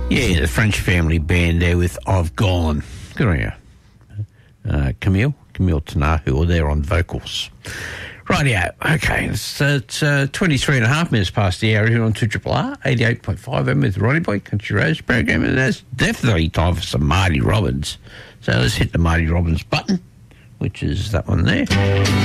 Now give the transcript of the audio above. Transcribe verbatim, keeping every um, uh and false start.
Yeah, the French Family Band there with I've Gone. Good on you. Uh, Camille, Camille Tanahu, there on vocals. Rightio, okay, it's, it's uh, twenty-three and a half minutes past the hour here on two R R R, eighty-eight point five M with Ronnie Boy, Country Rose program, and that's definitely time for some Marty Robbins. So let's hit the Marty Robbins button, which is that one there.